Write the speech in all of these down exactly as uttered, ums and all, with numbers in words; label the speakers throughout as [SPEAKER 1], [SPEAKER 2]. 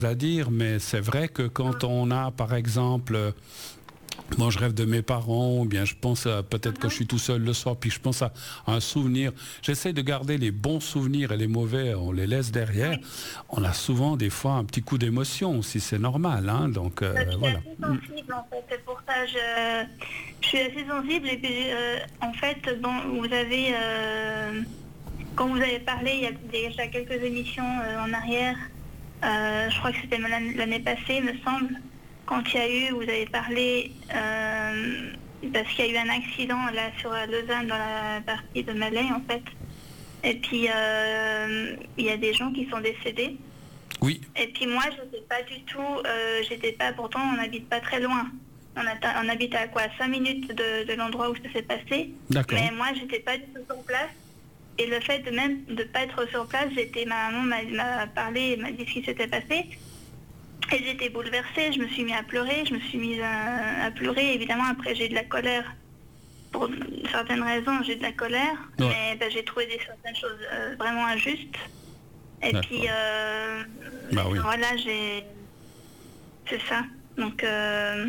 [SPEAKER 1] à dire, mais c'est vrai que quand on a, par exemple, euh, moi je rêve de mes parents, ou bien je pense à peut-être que je suis tout seul le soir, puis je pense à, à un souvenir. J'essaie de garder les bons souvenirs et les mauvais, on les laisse derrière.
[SPEAKER 2] Oui.
[SPEAKER 1] On a souvent des fois un petit coup d'émotion, si c'est normal, hein, donc euh,
[SPEAKER 2] Je suis
[SPEAKER 1] voilà.
[SPEAKER 2] assez sensible en fait, c'est pour ça je, je suis assez sensible et puis euh, en fait bon vous avez euh, quand vous avez parlé il y a déjà quelques émissions euh, en arrière, euh, je crois que c'était l'année l'année passée me semble, quand il y a eu, vous avez parlé euh, parce qu'il y a eu un accident là sur la Lausanne dans la partie de Malais en fait, et puis euh, il y a des gens qui sont décédés.
[SPEAKER 1] Oui,
[SPEAKER 2] Et puis moi, je n'étais pas du tout, euh, j'étais pas, pourtant on n'habite pas très loin. On, a, on habite à quoi, cinq minutes de, de l'endroit où ça s'est passé.
[SPEAKER 1] d'accord.
[SPEAKER 2] Mais moi, j'étais pas du tout sur place. Et le fait de même de pas être sur place, j'étais, ma maman m'a, m'a parlé, m'a dit ce qui s'était passé. Et j'étais bouleversée, je me suis mis à pleurer, je me suis mise à, à pleurer. Évidemment, après j'ai de la colère. Pour certaines raisons, j'ai de la colère.
[SPEAKER 1] Ouais.
[SPEAKER 2] Mais ben, j'ai trouvé des, certaines choses euh, vraiment injustes. Et
[SPEAKER 1] D'accord.
[SPEAKER 2] puis, euh,
[SPEAKER 1] Bah oui.
[SPEAKER 2] voilà, j'ai... C'est ça. Donc, euh,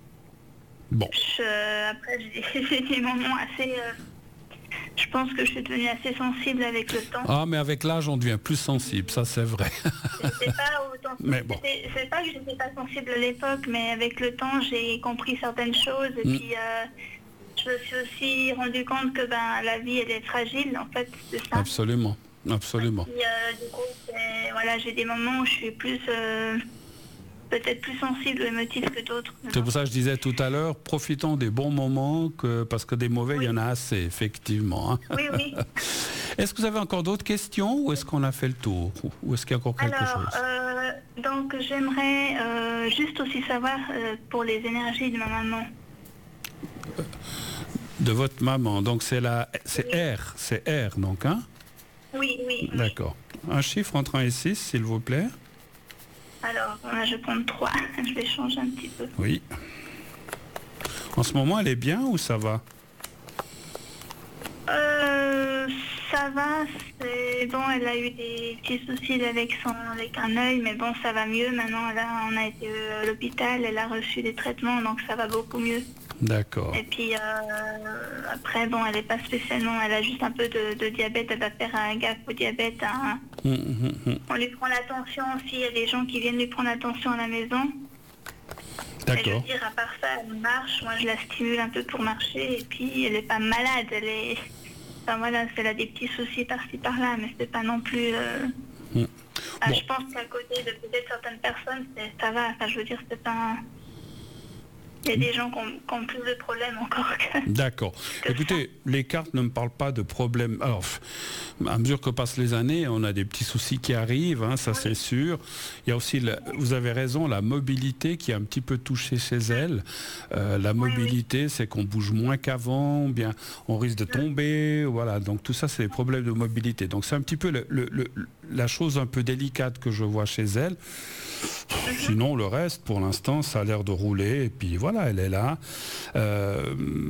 [SPEAKER 1] Bon,
[SPEAKER 2] je... après, j'ai j'ai des moments assez... euh, Je pense que je suis devenue assez sensible avec le temps.
[SPEAKER 1] ah mais avec l'âge on devient plus sensible, ça c'est vrai.
[SPEAKER 2] J'étais pas autant...
[SPEAKER 1] Mais bon.
[SPEAKER 2] C'était- C'est pas que je n'étais pas sensible à l'époque, mais avec le temps, j'ai compris certaines choses. Et
[SPEAKER 1] Mm.
[SPEAKER 2] puis, euh, je me suis aussi rendu compte que ben, la vie, elle est fragile, en fait, c'est ça.
[SPEAKER 1] Absolument, absolument.
[SPEAKER 2] Et, euh, du coup, c'est- voilà, j'ai des moments où je suis plus, euh, peut-être plus sensible ou émotive que d'autres.
[SPEAKER 1] C'est pour ça que je disais tout à l'heure, profitons des bons moments, que, parce que des mauvais, il y en a assez, effectivement, hein.
[SPEAKER 2] Oui, oui.
[SPEAKER 1] Est-ce que vous avez encore d'autres questions ou est-ce qu'on a fait le tour? Ou est-ce qu'il y a encore quelque
[SPEAKER 2] Alors,
[SPEAKER 1] chose?
[SPEAKER 2] euh, donc j'aimerais euh, juste aussi savoir euh, pour les énergies de ma maman.
[SPEAKER 1] De votre maman, donc c'est la, c'est
[SPEAKER 2] Oui.
[SPEAKER 1] R, c'est R donc, hein?
[SPEAKER 2] Oui, oui.
[SPEAKER 1] D'accord. Un chiffre entre un et six, s'il vous plaît.
[SPEAKER 2] Alors, là, je compte trois. Je vais changer un petit peu.
[SPEAKER 1] Oui. En ce moment, elle est bien ou ça va?
[SPEAKER 2] Euh, ça va, c'est bon, elle a eu des petits soucis avec son, avec un œil, mais bon, ça va mieux. Maintenant, là, on a été à l'hôpital, elle a reçu des traitements, donc ça va beaucoup mieux.
[SPEAKER 1] D'accord.
[SPEAKER 2] Et puis euh, après, bon, elle n'est pas spécialement, elle a juste un peu de, de diabète, elle va faire un gaffe au diabète. Hein.
[SPEAKER 1] Hum, hum, hum.
[SPEAKER 2] On lui prend l'attention aussi, il y a des gens qui viennent lui prendre l'attention à la maison. Et je
[SPEAKER 1] D'accord.
[SPEAKER 2] veux dire, à part ça, elle marche, moi je la stimule un peu pour marcher, et puis elle n'est pas malade, elle est... Enfin voilà, elle a des petits soucis par-ci par-là, mais c'est pas non plus... euh,
[SPEAKER 1] Hum.
[SPEAKER 2] ah,
[SPEAKER 1] Bon.
[SPEAKER 2] Je pense qu'à côté de peut-être certaines personnes, c'est- ça va, enfin je veux dire, c'est pas... Il y a des gens qui ont, qui ont plus de problèmes encore que...
[SPEAKER 1] D'accord.
[SPEAKER 2] que
[SPEAKER 1] Écoutez, les cartes ne me parlent pas de problème. Alors, pff, à mesure que passent les années, on a des petits soucis qui arrivent, hein, ça c'est sûr. Il y a aussi, la- vous avez raison, la mobilité qui est un petit peu touchée chez elle. Euh, la mobilité, c'est qu'on bouge moins qu'avant, bien, on risque de tomber, voilà. Donc tout ça, c'est des problèmes de mobilité. Donc c'est un petit peu le- le- le- la chose un peu délicate que je vois chez elle. Sinon, le reste, pour l'instant, ça a l'air de rouler. Et puis voilà, elle est là. Euh,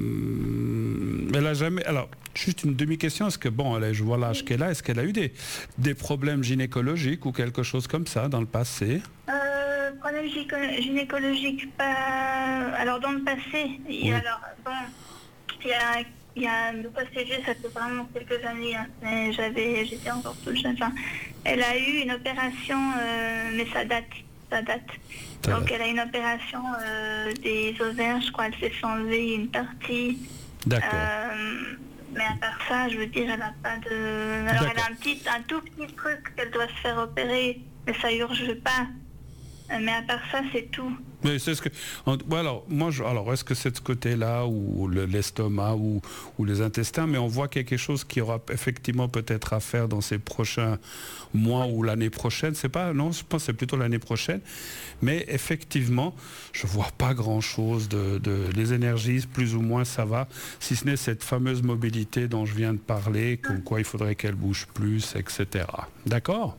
[SPEAKER 1] elle a jamais. Alors, juste une demi-question. Est-ce que, bon, elle est, je vois l'âge qu'elle a. Est-ce qu'elle a eu des, des problèmes gynécologiques ou quelque chose comme ça dans le passé?
[SPEAKER 2] Euh, problème gynéco- gynécologique, pas... Alors dans le passé, il y a,
[SPEAKER 1] Oui.
[SPEAKER 2] alors, bon, il y a, il y a le passé vieux, ça fait vraiment quelques années, hein, mais j'avais, j'étais encore toute jeune. Enfin, elle a eu une opération, euh, mais ça date, ça date.
[SPEAKER 1] Ça
[SPEAKER 2] Donc
[SPEAKER 1] date.
[SPEAKER 2] elle a une opération euh, des ovaires, je crois, elle s'est fait enlever une partie.
[SPEAKER 1] D'accord.
[SPEAKER 2] Euh, mais à part ça, je veux dire, elle n'a pas de... Alors elle a
[SPEAKER 1] D'accord.
[SPEAKER 2] un petit, un tout petit truc qu'elle doit se faire opérer, mais ça urge pas. Euh, Mais à part ça, c'est tout.
[SPEAKER 1] Mais c'est ce que. en- bon, alors, moi, je, alors, est-ce que c'est de ce côté-là, ou le- l'estomac, ou, ou les intestins, mais on voit quelque chose qui aura effectivement peut-être à faire dans ces prochains mois ou l'année prochaine. C'est pas, non, je pense que c'est plutôt l'année prochaine. Mais effectivement, je vois pas grand-chose de, de- les énergies, plus ou moins, ça va. Si ce n'est cette fameuse mobilité dont je viens de parler, comme quoi il faudrait qu'elle bouge plus, et cetera. D'accord?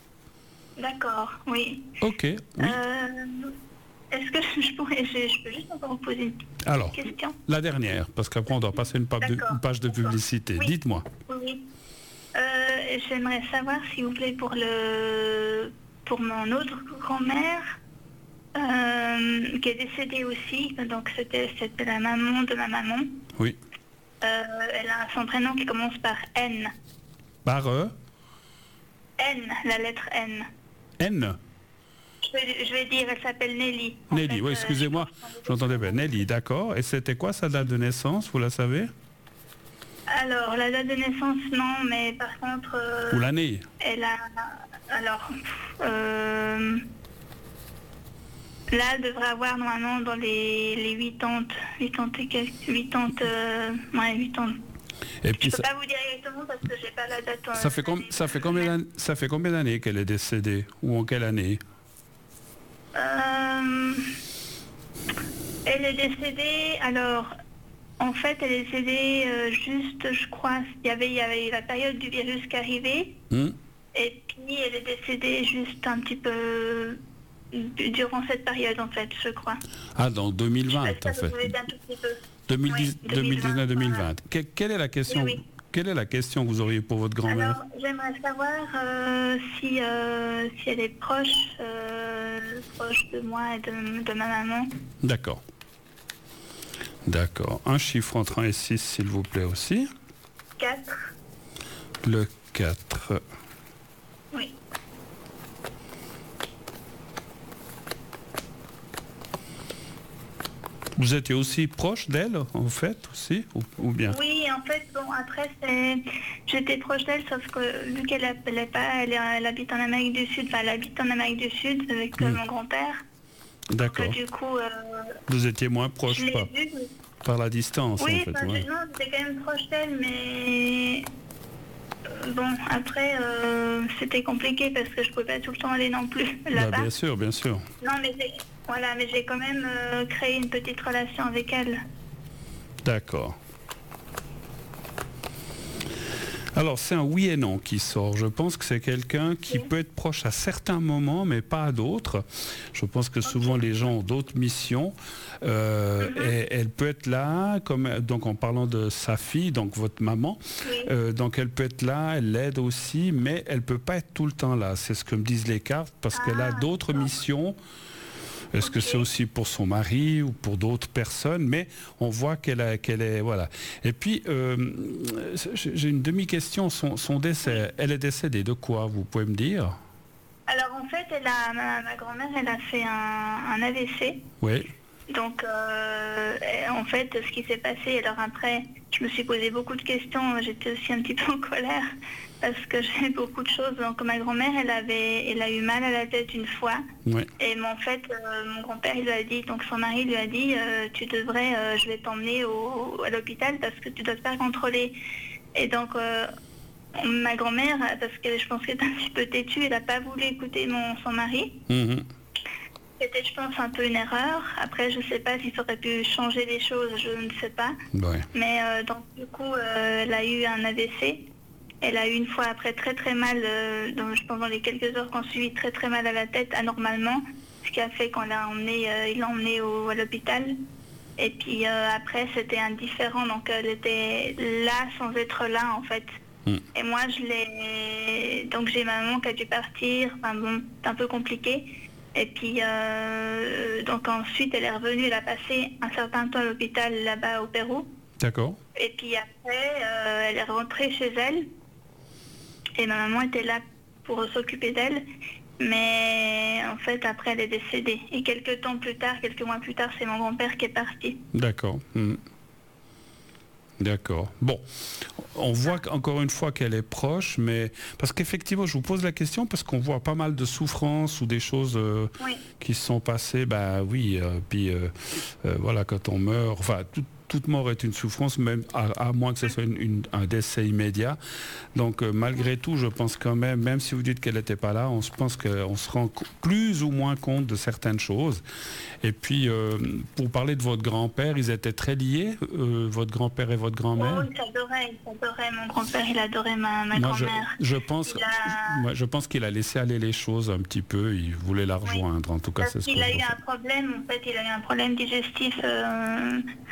[SPEAKER 2] D'accord, oui.
[SPEAKER 1] Ok. Oui.
[SPEAKER 2] Euh, Est-ce que je pourrais, je, je peux juste encore vous poser une petite
[SPEAKER 1] Alors,
[SPEAKER 2] question?
[SPEAKER 1] la dernière, parce qu'après on doit passer une page de,
[SPEAKER 2] D'accord,
[SPEAKER 1] une page de
[SPEAKER 2] d'accord.
[SPEAKER 1] publicité.
[SPEAKER 2] Oui.
[SPEAKER 1] Dites-moi.
[SPEAKER 2] Oui, oui. Euh, J'aimerais savoir, s'il vous plaît, pour le pour mon autre grand-mère, euh, qui est décédée aussi. Donc c'était, c'était la maman de ma maman.
[SPEAKER 1] Oui.
[SPEAKER 2] Euh, elle a son prénom qui commence par N.
[SPEAKER 1] Par eux
[SPEAKER 2] N, la lettre N.
[SPEAKER 1] N.
[SPEAKER 2] Je vais, je vais dire, elle s'appelle Nelly.
[SPEAKER 1] Nelly,
[SPEAKER 2] fait,
[SPEAKER 1] oui, excusez-moi,
[SPEAKER 2] euh,
[SPEAKER 1] j'entendais bien. Nelly, d'accord. Et c'était quoi sa date de naissance, vous la savez?
[SPEAKER 2] Alors, la date de naissance, non, mais par contre... Euh,
[SPEAKER 1] Ou l'année?
[SPEAKER 2] Elle a... Alors... Euh, là, elle devrait avoir normalement dans les, les huit ans, huit ans et quelques... huit ans... Euh, ouais, huit ans.
[SPEAKER 1] Et
[SPEAKER 2] Je
[SPEAKER 1] puis
[SPEAKER 2] ne peux
[SPEAKER 1] ça,
[SPEAKER 2] pas vous dire exactement parce que j'ai pas la date.
[SPEAKER 1] ça, fait com- ça, fait combien d'années, ça fait combien d'années qu'elle est décédée? Ou en quelle année?
[SPEAKER 2] Euh, elle est décédée, alors, en fait, elle est décédée euh, juste, je crois, il y avait, il y avait la période du virus qui arrivait,
[SPEAKER 1] Hmm.
[SPEAKER 2] et puis elle est décédée juste un petit peu durant cette période, en fait, je crois.
[SPEAKER 1] Ah, dans deux mille vingt,
[SPEAKER 2] Est-ce que
[SPEAKER 1] en
[SPEAKER 2] vous
[SPEAKER 1] fait.
[SPEAKER 2] pouvez aider un tout petit peu?
[SPEAKER 1] deux mille dix,
[SPEAKER 2] Oui,
[SPEAKER 1] deux mille dix-neuf deux mille vingt. Que- quelle est la question
[SPEAKER 2] Oui, oui.
[SPEAKER 1] Quelle est la question que vous auriez pour votre grand-mère?
[SPEAKER 2] Alors, j'aimerais savoir euh, si, euh, si elle est proche, euh, proche de moi et de, de ma maman.
[SPEAKER 1] D'accord. D'accord. Un chiffre entre un et six, s'il vous plaît aussi.
[SPEAKER 2] quatre.
[SPEAKER 1] Le quatre.
[SPEAKER 2] Oui.
[SPEAKER 1] Vous étiez aussi proche d'elle, en fait, aussi, ou, ou bien?
[SPEAKER 2] Oui, en fait, bon, après, c'est... j'étais proche d'elle, sauf que vu qu'elle appelait pas, elle, elle habite en Amérique du Sud, enfin, elle habite en Amérique du Sud avec euh,
[SPEAKER 1] Mm.
[SPEAKER 2] mon grand-père.
[SPEAKER 1] D'accord.
[SPEAKER 2] Que, du coup, euh,
[SPEAKER 1] Vous étiez moins proche,
[SPEAKER 2] je l'ai
[SPEAKER 1] pas
[SPEAKER 2] vue.
[SPEAKER 1] par la distance,
[SPEAKER 2] Oui,
[SPEAKER 1] en fait.
[SPEAKER 2] enfin,
[SPEAKER 1] ouais.
[SPEAKER 2] je- non, j'étais quand même proche d'elle, mais... euh, Bon, après, euh, c'était compliqué parce que je pouvais pas tout le temps aller non plus
[SPEAKER 1] Bah,
[SPEAKER 2] là-bas.
[SPEAKER 1] bien sûr, bien sûr.
[SPEAKER 2] Non, mais j'ai, voilà, mais j'ai quand même euh, créé une petite relation avec elle.
[SPEAKER 1] D'accord. Alors, c'est un oui et non qui sort. Je pense que c'est quelqu'un qui
[SPEAKER 2] Oui.
[SPEAKER 1] peut être proche à certains moments, mais pas à d'autres. Je pense que souvent les gens ont d'autres missions. Euh,
[SPEAKER 2] Mhm.
[SPEAKER 1] et elle peut être là, comme, donc en parlant de sa fille, donc votre maman,
[SPEAKER 2] Oui.
[SPEAKER 1] euh, donc elle peut être là, elle l'aide aussi, mais elle peut pas être tout le temps là. C'est ce que me disent les cartes, parce qu'elle a
[SPEAKER 2] Ah,
[SPEAKER 1] d'autres
[SPEAKER 2] d'accord.
[SPEAKER 1] missions. Est-ce que
[SPEAKER 2] Ok.
[SPEAKER 1] c'est aussi pour son mari ou pour d'autres personnes? Mais on voit qu'elle a- qu'elle est... Voilà. Et puis, euh, j'ai j'ai une demi-question. Son, son décès, elle est décédée de quoi? Vous pouvez me dire?
[SPEAKER 2] Alors en fait, elle a, ma, ma grand-mère, elle a fait un, un A V C.
[SPEAKER 1] Oui.
[SPEAKER 2] Donc euh, et en fait, ce qui s'est passé, alors après, je me suis posé beaucoup de questions. J'étais aussi un petit peu en colère parce que j'ai beaucoup de choses. Donc ma grand-mère, elle avait, elle a eu mal à la tête une fois.
[SPEAKER 1] Oui.
[SPEAKER 2] Et mais en fait, euh, mon grand-père, il lui a dit, donc son mari lui a dit, euh, tu devrais, euh, je vais t'emmener au, à l'hôpital parce que tu dois te faire contrôler. Et donc, euh, ma grand-mère, parce que je pense qu'elle est un petit peu têtue, elle n'a pas voulu écouter mon, son mari.
[SPEAKER 1] Mhm.
[SPEAKER 2] C'était, je pense, un peu une erreur. Après, je ne sais pas si ça aurait pu changer les choses, je ne sais pas.
[SPEAKER 1] Ouais.
[SPEAKER 2] Mais euh, donc, du coup, euh, elle a eu un A V C. Elle a eu une fois après très très mal, euh, donc, je pense dans les quelques heures qu'on suivi, très très mal à la tête anormalement, ce qui a fait qu'on l'a emmené, euh, il l'a emmené au, à l'hôpital. Et puis euh, après c'était indifférent, donc elle était là sans être là en fait.
[SPEAKER 1] Mm.
[SPEAKER 2] Et moi je l'ai, donc j'ai ma maman qui a dû partir, enfin bon, c'est un peu compliqué. Et puis euh, donc ensuite elle est revenue, elle a passé un certain temps à l'hôpital là-bas au Pérou.
[SPEAKER 1] D'accord.
[SPEAKER 2] Et puis après, euh, elle est rentrée chez elle. Et ma maman était là pour s'occuper d'elle. Mais en fait, après, elle est décédée. Et quelques temps plus tard, quelques mois plus tard, c'est mon grand-père qui est parti.
[SPEAKER 1] D'accord. Mhm. D'accord. Bon, on voit encore une fois qu'elle est proche, mais parce qu'effectivement, je vous pose la question parce qu'on voit pas mal de souffrances ou des choses euh,
[SPEAKER 2] Oui.
[SPEAKER 1] qui se sont passées. Bah oui, euh, puis euh, euh, voilà, quand on meurt, enfin, tout, toute mort est une souffrance, même à, à moins que ce soit une- une- un décès immédiat. Donc euh, malgré tout, je pense quand même, même si vous dites qu'elle n'était pas là, on se pense qu'on se rend co- plus ou moins compte de certaines choses. Et puis, euh, pour parler de votre grand-père, ils étaient très liés, euh, votre grand-père et votre
[SPEAKER 2] Oh,
[SPEAKER 1] grand-mère?
[SPEAKER 2] il s'adorait, il s'adorait. Mon grand-père, il adorait ma, ma
[SPEAKER 1] Moi, je,
[SPEAKER 2] grand-mère.
[SPEAKER 1] je pense,
[SPEAKER 2] Il a-
[SPEAKER 1] moi, je pense qu'il a laissé aller les choses un petit peu. Il voulait la rejoindre. En tout cas,
[SPEAKER 2] Parce
[SPEAKER 1] c'est ce que
[SPEAKER 2] qu'il a
[SPEAKER 1] je
[SPEAKER 2] eu
[SPEAKER 1] ressens.
[SPEAKER 2] un problème, en fait, il a eu un problème digestif euh,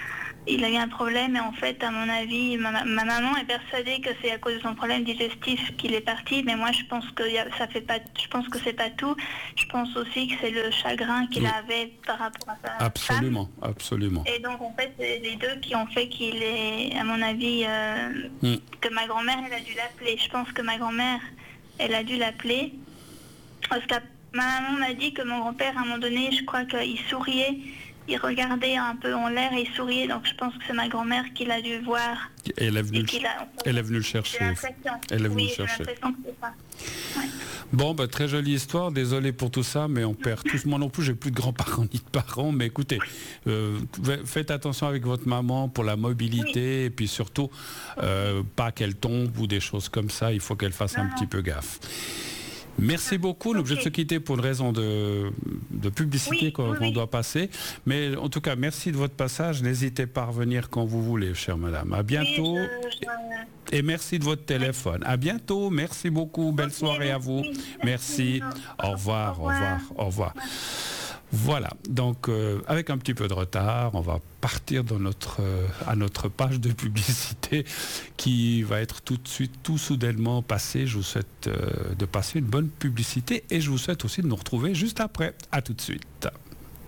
[SPEAKER 2] il a eu un problème et en fait, à mon avis, ma, ma maman est persuadée que c'est à cause de son problème digestif qu'il est parti, mais moi je pense que y a, ça fait pas, je pense que c'est pas tout. Je pense aussi que c'est le chagrin qu'il
[SPEAKER 1] oui.
[SPEAKER 2] avait par rapport à sa
[SPEAKER 1] absolument,
[SPEAKER 2] femme.
[SPEAKER 1] Absolument.
[SPEAKER 2] Et donc en fait, c'est les deux qui ont fait qu'il est, à mon avis, euh, mm. que ma grand-mère, elle a dû l'appeler. Je pense que ma grand-mère, elle a dû l'appeler parce que ma maman m'a dit que mon grand-père, à un moment donné, je crois qu'il souriait. Il regardait un peu en l'air et il souriait, donc je pense que c'est ma grand-mère qui l'a dû voir.
[SPEAKER 1] Elle est venue,
[SPEAKER 2] le, a,
[SPEAKER 1] elle est venue le chercher. Elle est venue
[SPEAKER 2] oui,
[SPEAKER 1] le chercher.
[SPEAKER 2] Que c'est ça. Ouais.
[SPEAKER 1] Bon, bah, très jolie histoire. Désolé pour tout ça, mais on perd tous. Moi non plus, j'ai plus de grands-parents ni de parents. Mais écoutez, euh, faites attention avec votre maman pour la mobilité oui. et puis surtout, euh, pas qu'elle tombe ou des choses comme ça. Il faut qu'elle fasse non, un non. petit peu gaffe. Merci beaucoup. Nous okay. obligés de se quitter pour une raison de, de publicité oui, qu'on oui, oui. doit passer. Mais en tout cas, merci de votre passage. N'hésitez pas à revenir quand vous voulez, chère madame. À bientôt. Oui, je, je... Et merci de votre téléphone. À bientôt. Merci beaucoup. Belle okay, soirée à vous. Oui, merci. merci. Au revoir. Au revoir. Au revoir. Au revoir. Voilà, donc euh, avec un petit peu de retard, on va partir dans notre, euh, à notre page de publicité qui va être tout de suite, tout soudainement passée. Je vous souhaite euh, de passer une bonne publicité et je vous souhaite aussi de nous retrouver juste après. À tout de suite.